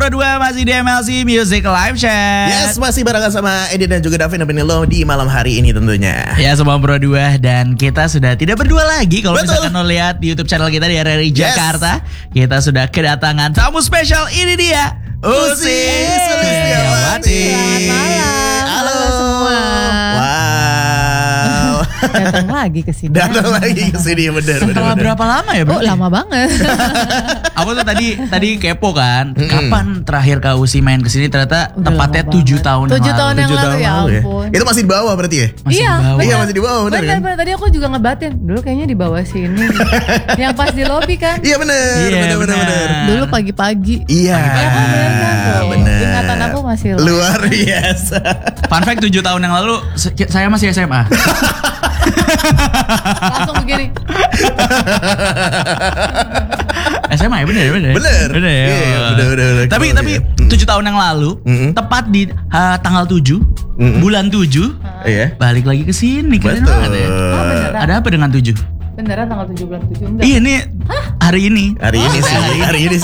Pro 2 masih di MLC Music Live Chat. Yes, masih barengan sama Edi dan juga Davin nemenin lo di malam hari ini tentunya. Ya, Sobat Pro 2, dan kita sudah tidak berdua lagi. Kalau misalkan lo lihat di YouTube channel kita di RRI Jakarta, kita sudah kedatangan tamu spesial. Ini dia Usi Sulistiawati. Selamat malam. Halo semua. Wow. Datang lagi ke sini. Datang lagi ke sini, benar. Setelah berapa lama ya, Bro? Oh, lama banget. Aku tuh tadi kepo kan, kapan terakhir Kak Usi main ke sini? Ternyata Udah tepatnya lama 7 tahun yang 7 tahun lalu. yang 7 lalu, tahun ya lalu ampun. Itu masih di bawah berarti ya? Masih Iya, di bawah. Iya, masih di bawah, benar kan? Benar. Tadi aku juga ngebatin. Dulu kayaknya di bawah sini. Yang pas di lobi kan. Iya benar, Iya, benar. benar. Dulu pagi-pagi. Iya. Ya kan benar kan tuh. Benar. Ingatan aku masih luar biasa. Fun fact, 7 tahun yang lalu saya masih SMA. langsung begini. SMA ya, bener. Bener. ya. Iya, bener. Tapi 7 tahun yang lalu, tepat di tanggal 7 bulan 7, Iya. balik lagi ke sini. Keren Betul. banget ya. Oh, beneran. Ada apa dengan 7? Beneran tanggal 7 bulan 7 enggak? Iya, ini hari ini. Hari ini sih. Hari ini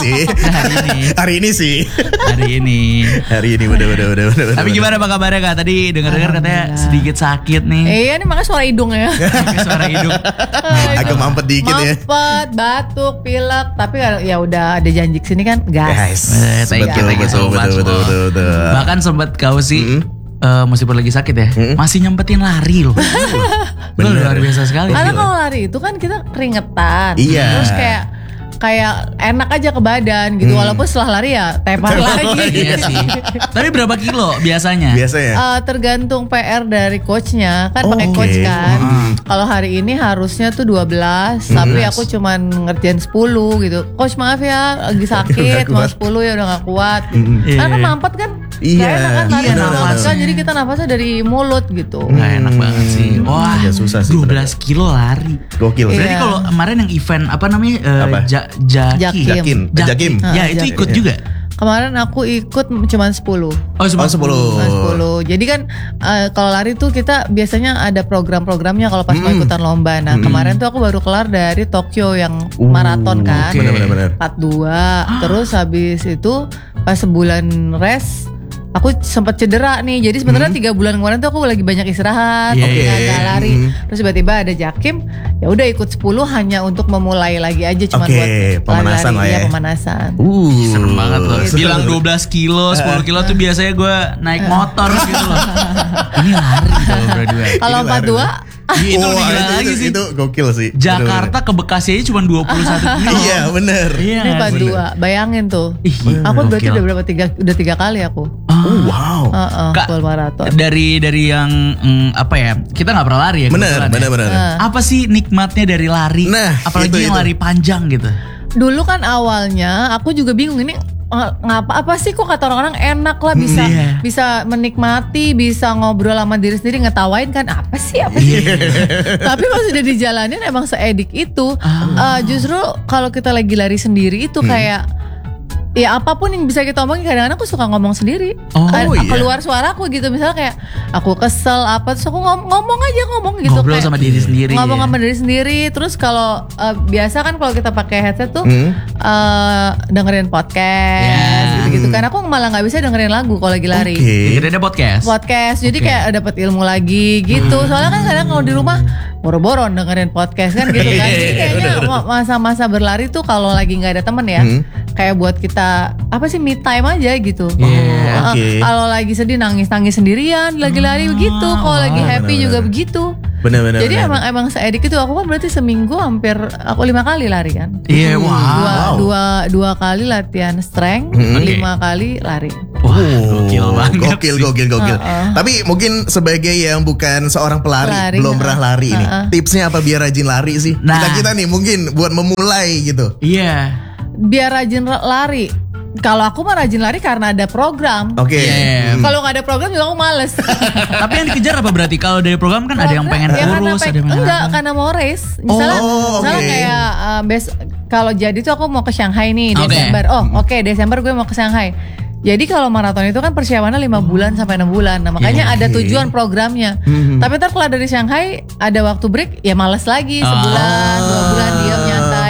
bener. Tapi gimana Pak kabarnya Kak? Tadi dengar-dengar katanya sedikit sakit nih. Iya, ini makanya suara hidung ya. Suara hidup. Agak mampet dikit ya. Mampet, batuk, pilek. Tapi ya udah ada janji kesini kan, gas. Thank you so much, Betul. Bahkan sempat kau sih meskipun lagi sakit ya, masih nyempetin lari loh. Bener. Luar biasa sekali. Karena Gila. kalau lari itu kan kita keringetan. Iya. Terus kayak enak aja ke badan gitu. Walaupun setelah lari ya tepar lagi. Iya sih. Tapi berapa kilo biasanya? Biasanya. Tergantung PR dari coachnya. Kan pakai Oke. coach kan. Kalau hari ini harusnya tuh 12, tapi aku cuman ngerjain 10 gitu. Coach maaf ya, lagi sakit, mau 10 ya udah gak kuat. Karena kan mampet kan. Iya. Gak enak kan lari Iya, mampet nafas. kan. Jadi kita nafasnya dari mulut gitu. Nggak enak banget sih. Wah, Agak susah sih, 12 kilo lari. Gokil. Iya. Berarti kalau kemarin yang event apa namanya? Apa? Jakim. Jakim. Ya, itu ikut juga. Kemarin aku ikut cuman 10. Oh, cuma 10. 10. Jadi kan kalau lari tuh kita biasanya ada program-programnya kalau pas mau ikutan lomba. Nah, kemarin tuh aku baru kelar dari Tokyo yang maraton kan. oke. Bener. 42. Terus habis itu pas sebulan rest aku sempat cedera nih. Jadi sebenarnya 3 bulan kemarin tuh aku lagi banyak istirahat, Iya. gak lari. Terus tiba-tiba ada Jakim, ya udah ikut 10 hanya untuk memulai lagi aja cuman Oke, buat pemanasan lari-lari. lah ya. Iya, pemanasan. Serem banget loh. Seru. Bilang 12 kilo, 10 kilo tuh biasanya gue naik motor gitu loh. Ini lari kalau berdua. Kalau Ini lari. 42 Iya, itu lebih gila lagi sih. Itu gokil sih. Jakarta ke Bekasi aja cuma 21 kilo. Iya bener. Iya. ini nggak sih? 42. Bayangin tuh. Ih, Aku berarti gokil. udah berapa? Udah 3 kali aku. Wow. Kak, Full maraton. Dari yang apa ya? Kita nggak pernah lari ya. kebetulan ya. Bener. Apa sih nikmatnya dari lari? Nah, apalagi itu. yang lari panjang gitu. Dulu kan awalnya aku juga bingung ini apa sih kok kata orang-orang enak lah Iya. bisa menikmati, bisa ngobrol sama diri sendiri, ngetawain kan apa sih. Tapi pas udah dijalanin emang seedik itu. Justru kalau kita lagi lari sendiri itu kayak ya apapun yang bisa kita omongin, kadang-kadang aku suka ngomong sendiri. iya. Keluar suaraku gitu, misalnya kayak aku kesel apa, terus aku ngomong gitu. Ngobrol kayak sama diri sendiri. ngomong ya. sama diri sendiri. Terus kalau biasa kan kalau kita pakai headset tuh dengerin podcast gitu kan. Aku malah nggak bisa dengerin lagu kalau lagi lari. Jadi ada podcast. Jadi Oke. kayak dapat ilmu lagi gitu. Soalnya kan kadang kalau di rumah boro-boro dengerin podcast kan gitu kan. Jadi kayaknya masa-masa berlari tuh kalau lagi nggak ada temen ya, kayak buat kita apa sih, me time aja gitu. Iya, oke. Kalau lagi sedih nangis sendirian, lagi lari begitu. Kalau lagi happy juga begitu. Bener. Jadi emang seedik itu. Aku kan berarti seminggu hampir aku 5 kali lari kan. Iya, wow. Dua kali latihan strength, 5 kali lari. Wah, gokil banget. Gokil. Tapi mungkin sebagai yang bukan seorang pelari, belum pernah lari ini, tipsnya apa biar rajin lari sih? Nah. Kita nih mungkin buat memulai gitu. Iya. Biar rajin lari. Kalau aku mah rajin lari karena ada program. Oke. Iya. Kalau nggak ada program juga aku males. Tapi yang dikejar apa berarti? Kalau dari program kan ada yang pengen Ya, karena kurus, ada yang pengen enggak, apa. karena mau race. Misalnya oke. kayak kalau jadi tuh aku mau ke Shanghai nih Oke. Desember. Desember gue mau ke Shanghai. Jadi kalau maraton itu kan persiapannya 5 bulan sampai 6 bulan. Nah makanya ada tujuan programnya. Tapi ntar kalau dari Shanghai ada waktu break, ya males lagi sebulan, 2 bulan diam nyantai.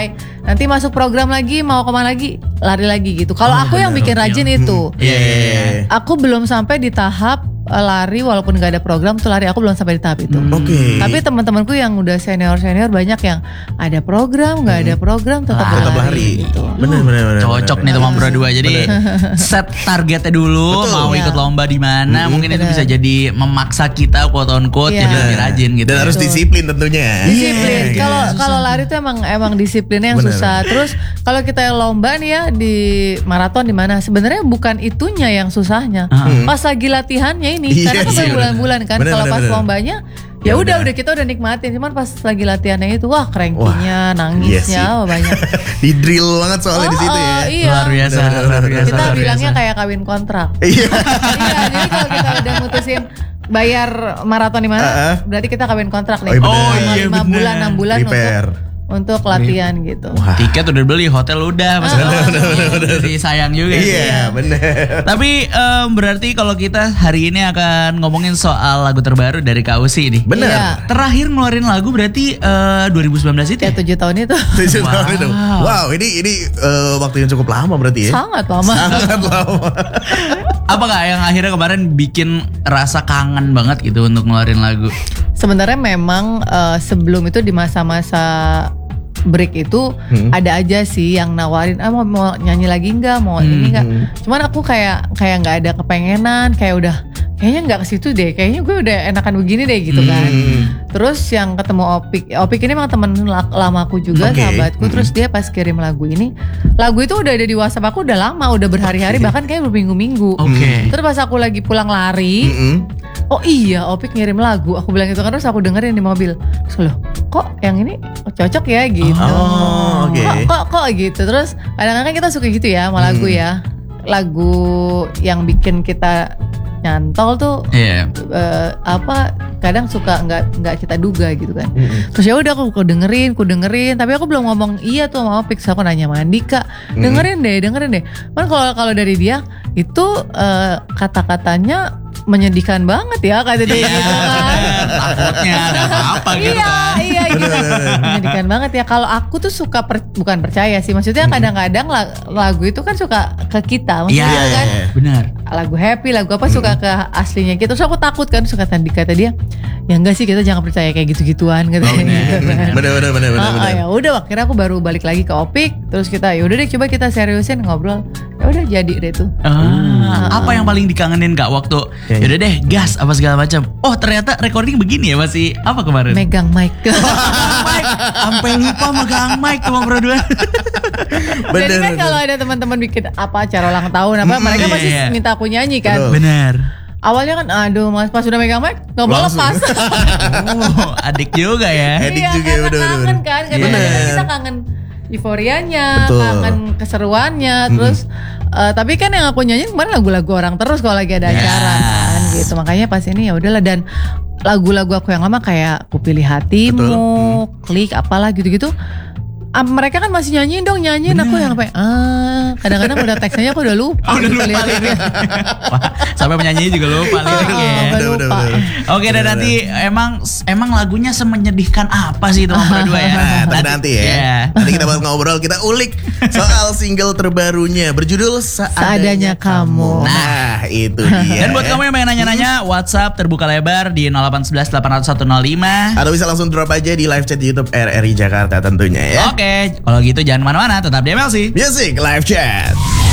nanti masuk program lagi, mau kemana lagi, lari lagi gitu. Kalau aku yang bikin rajin itu, aku belum sampai di tahap lari walaupun gak ada program tuh lari, aku belum sampai di tahap itu. Tapi teman-temanku yang udah senior banyak yang ada program, gak ada program tetap lari. Gitu. Bener. Cocok nih teman berdua. Jadi set targetnya dulu. Betul. Mau ikut lomba di mana, mungkin itu bisa jadi memaksa kita quote on quote jadi lebih rajin gitu. Dan harus disiplin tentunya. Disiplin. Kalau lari tuh emang disiplinnya yang susah. Terus kalau kita lomba nih ya di maraton di mana, sebenarnya bukan itunya yang susahnya. Pas lagi latihannya ini karena kan berbulan-bulan kan. Kalau pas lombanya ya udah kita udah nikmatin, cuman pas lagi latihannya itu wah cranky-nya, nangisnya banyak. Di drill banget soalnya di situ ya. Iya. Luar biasa. Kita bilangnya kayak kawin kontrak. Iya, jadi kalau kita udah mutusin bayar maraton di mana, berarti kita kawin kontrak nih. 5 bulan, 6 bulan untuk latihan gitu. Wah. Tiket udah beli, hotel udah, udah sayang juga. Iya, bener. Tapi berarti kalau kita hari ini akan ngomongin soal lagu terbaru dari Kak Usi nih. Bener. Iya. Terakhir ngeluarin lagu berarti 2019 itu ya? 7 tahun itu. 7 tahun itu. Wow, ini waktu yang cukup lama berarti ya? Sangat lama. Apa Kak yang akhirnya kemarin bikin rasa kangen banget gitu untuk ngeluarin lagu? Sebenarnya memang sebelum itu di masa-masa break itu ada aja sih yang nawarin mau nyanyi lagi nggak, mau ini nggak. Cuman aku kayak nggak ada kepengenan, kayak udah kayaknya nggak ke situ deh, kayaknya gue udah enakan begini deh gitu kan. Terus yang ketemu Opik ini emang temen lamaku juga, sahabatku. Terus dia pas kirim lagu itu udah ada di WhatsApp aku udah lama, udah berhari-hari, bahkan kayak berminggu-minggu. Terus pas aku lagi pulang lari, oh iya Opik ngirim lagu, aku bilang gitu kan, terus aku dengerin di mobil. Terus loh, kok yang ini cocok ya gitu. Kok gitu. Terus kadang-kadang kita suka gitu ya sama lagu ya. Lagu yang bikin kita nyantol tuh kadang suka nggak kita duga gitu kan. Terus ya udah aku dengerin, tapi aku belum ngomong iya tuh sama Opik. Aku nanya sama Andika, dengerin deh. Kan kalau dari dia itu kata-katanya menyedihkan banget ya kata dia. Takutnya ada apa gitu kan. Iya gitu. Menyedihkan banget ya. Kalau aku tuh suka bukan percaya sih, maksudnya kadang-kadang lagu itu kan suka ke kita, maksudnya kan. Benar. Lagu happy, lagu apa suka ke aslinya kita. Terus aku takut kan, suka tadi kata dia, ya enggak sih, kita jangan percaya kayak gitu-gituan katanya. Bener. Ya udah, akhirnya aku baru balik lagi ke Opik. Terus kita yaudah deh coba kita seriusin ngobrol. Ya udah jadi deh tuh. Apa yang paling dikangenin Kak waktu yaudah deh gas apa segala macam. Oh ternyata recording begini ya, masih apa kemarin? Megang mic. Sampai lupa megang mic teman berdua. Jadi kan kalau ada teman-teman bikin apa acara ulang tahun apa, mereka pasti minta aku nyanyi kan. Benar. Awalnya kan aduh mas, pas udah megang mic nggak mau lepas. Adik juga ya. Adik juga ya, bener. Kangen kan, kadang-kadang kita kangen euforianya, kangen keseruannya. Terus tapi kan yang aku nyanyi kemarin lagu-lagu orang terus kalau lagi ada acara kan gitu. Makanya pas ini ya udahlah, dan lagu-lagu aku yang lama kayak Ku Pilih Hatimu, Klik apalah gitu-gitu. Mereka kan masih nyanyiin. Aku yang sampai kadang-kadang udah teksnya aku udah lupa. Liriknya. Sampai penyanyi juga lupa liriknya. Lupa. Oke, dan nanti emang lagunya semenyedihkan apa sih teman berdua ya? Nanti ya. Nanti kita bakal ngobrol, kita ulik soal single terbarunya berjudul Seadanya Kamu. Nah, itu dia. Dan buat kamu yang pengen nanya-nanya, WhatsApp terbuka lebar di 0811 800 105. Atau bisa langsung drop aja di live chat YouTube RRI Jakarta tentunya ya. Oke, kalau gitu jangan kemana-mana, tetap di MLC Music Live Chat.